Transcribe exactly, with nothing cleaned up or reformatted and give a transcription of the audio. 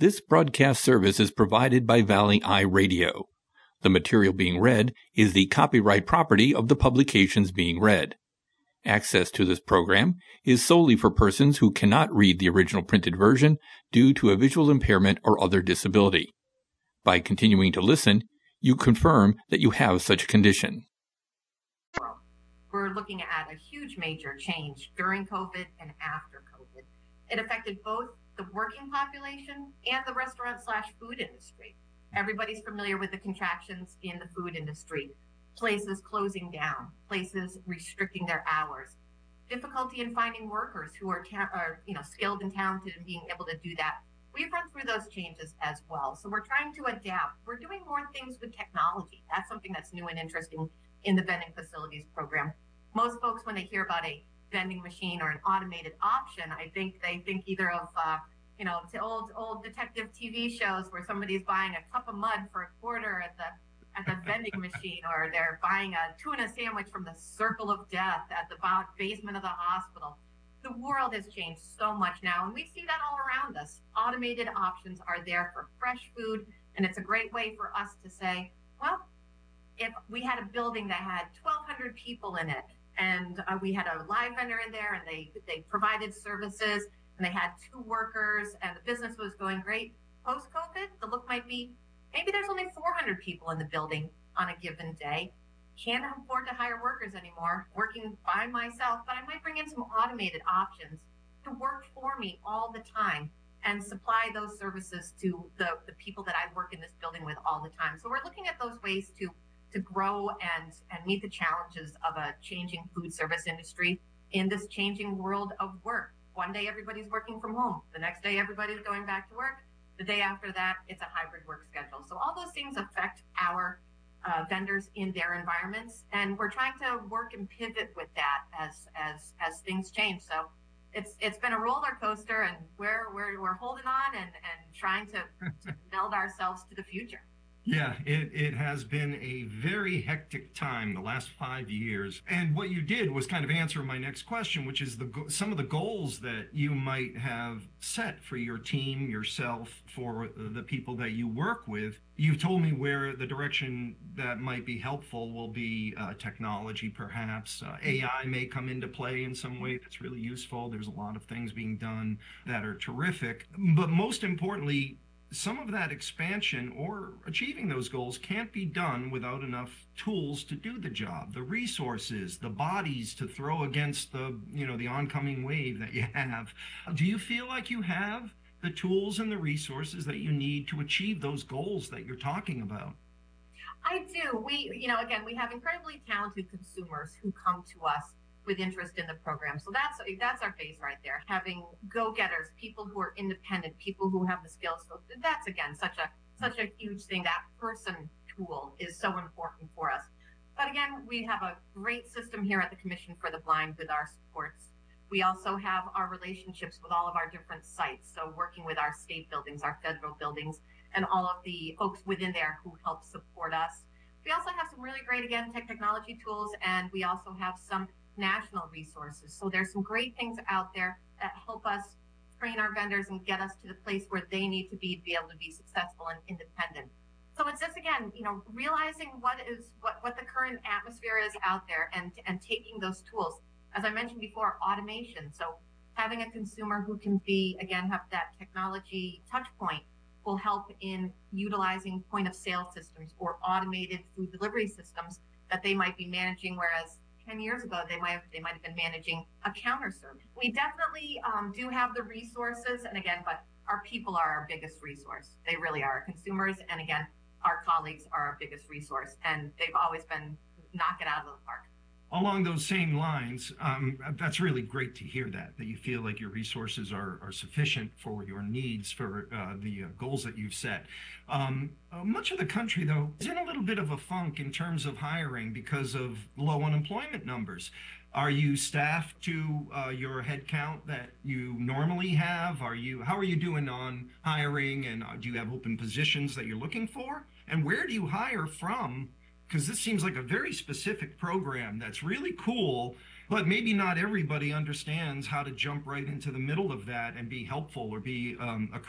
This broadcast service is provided by Valley Eye Radio. The material being read is the copyright property of the publications being read. Access to this program is solely for persons who cannot read the original printed version due to a visual impairment or other disability. By continuing to listen, you confirm that you have such a condition. We're looking at a huge major change during COVID and after COVID. It affected both the working population and the restaurant slash food industry. Everybody's familiar with the contractions in the food industry. Places closing down, places restricting their hours, difficulty in finding workers who are, ta- are you know, skilled and talented and being able to do that. We've run through those changes as well. So we're trying to adapt. We're doing more things with technology. That's something that's new and interesting in the vending facilities program. Most folks, when they hear about a vending machine or an automated option, I think they think either of, uh, you know, to old old detective T V shows where somebody's buying a cup of mud for a quarter at the at the vending machine, or they're buying a tuna sandwich from the circle of death at the basement of the hospital. The world has changed so much now, and we see that all around us. Automated options are there for fresh food, and it's a great way for us to say, well, if we had a building that had twelve hundred people in it, and uh, we had a live vendor in there, and they they provided services, and they had two workers, and the business was going great. Post-COVID, the look might be, maybe there's only four hundred people in the building on a given day. Can't afford to hire workers anymore, working by myself, but I might bring in some automated options to work for me all the time and supply those services to the, the people that I work in this building with all the time. So we're looking at those ways to to grow and, and meet the challenges of a changing food service industry in this changing world of work. One day everybody's working from home. The next day everybody's going back to work. The day after that, it's a hybrid work schedule. So all those things affect our uh, vendors in their environments, and we're trying to work and pivot with that as as as things change. So it's it's been a roller coaster, and we're we're we're holding on and and trying to, to meld ourselves to the future. Yeah, it, it has been a very hectic time the last five years. And what you did was kind of answer my next question, which is the some of the goals that you might have set for your team, yourself, for the people that you work with. You've told me where the direction that might be helpful will be uh, technology, perhaps. Uh, A I may come into play in some way that's really useful. There's a lot of things being done that are terrific. But most importantly, some of that expansion or achieving those goals can't be done without enough tools to do the job, the resources, the bodies to throw against the, you know, the oncoming wave that you have. Do you feel like you have the tools and the resources that you need to achieve those goals that you're talking about? I do. We, you know, again, we have incredibly talented consumers who come to us with interest in the program. So that's that's our base right there. Having go-getters, people who are independent, people who have the skills. So that's, again, such a such a huge thing. That person tool is so important for us. But again, we have a great system here at the Commission for the Blind with our supports. We also have our relationships with all of our different sites. So working with our state buildings, our federal buildings, and all of the folks within there who help support us. We also have some really great, again, tech technology tools, and we also have some national resources. So there's some great things out there that help us train our vendors and get us to the place where they need to be to be able to be successful and independent. So it's just, again, you know, realizing what is what, what the current atmosphere is out there and, and taking those tools. As I mentioned before, automation. So having a consumer who can be, again, have that technology touch point will help in utilizing point of sale systems or automated food delivery systems that they might be managing, whereas ten years ago, they might have, they might have been managing a counter service. We definitely um, do have the resources, and again, but our people are our biggest resource. They really are. Our consumers, and again, our colleagues are our biggest resource, and they've always been knock it out of the park. Along those same lines, um, that's really great to hear that, that you feel like your resources are, are sufficient for your needs, for uh, the uh, goals that you've set. Um, uh, much of the country, though, is in a little bit of a funk in terms of hiring because of low unemployment numbers. Are you staffed to uh, your headcount that you normally have? Are you, how are you doing on hiring, and uh, do you have open positions that you're looking for? And where do you hire from? Because this seems like a very specific program that's really cool, but maybe not everybody understands how to jump right into the middle of that and be helpful or be um, a